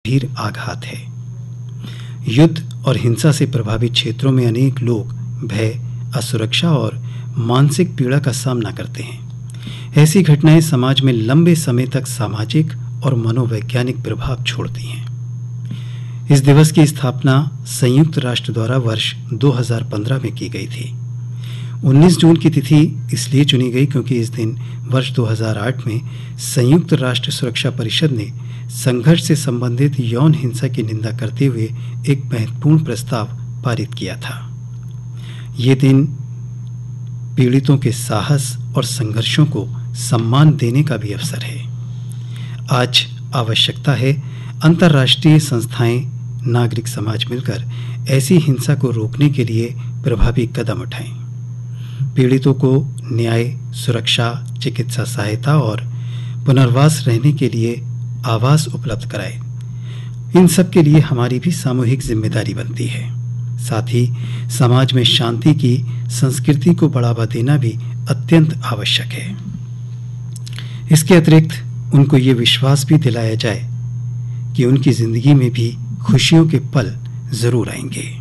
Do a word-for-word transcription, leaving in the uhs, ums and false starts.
गंभीर आघात है। युद्ध और हिंसा से प्रभावित क्षेत्रों में अनेक लोग भय, असुरक्षा और मानसिक पीड़ा का सामना करते हैं। ऐसी घटनाएं समाज में लंबे समय तक सामाजिक और मनोवैज्ञानिक प्रभाव छोड़ती हैं। इस दिवस की स्थापना संयुक्त राष्ट्र द्वारा वर्ष दो हज़ार पंद्रह में की गई थी। उन्नीस जून की तिथि इसलिए चुनी गई क्योंकि इस दिन वर्ष दो हज़ार आठ में संयुक्त राष्ट्र सुरक्षा परिषद ने संघर्ष से संबंधित यौन हिंसा की निंदा करते हुए एक महत्वपूर्ण प्रस्ताव पारित किया था। ये दिन पीड़ितों के साहस और संघर्षों को सम्मान देने का भी अवसर है। आज आवश्यकता है अंतर्राष्ट्रीय संस्थाएं, नागरिक समाज मिलकर ऐसी हिंसा को रोकने के लिए प्रभावी कदम उठाएं। पीड़ितों को न्याय, सुरक्षा, चिकित्सा सहायता और पुनर्वास रहने के लिए आवास उपलब्ध कराएं। इन सब के लिए हमारी भी सामूहिक जिम्मेदारी बनती है। साथ ही समाज में शांति की संस्कृति को बढ़ावा देना भी अत्यंत आवश्यक है। इसके अतिरिक्त उनको ये विश्वास भी दिलाया जाए कि उनकी जिंदगी में भी खुशियों के पल जरूर आएंगे।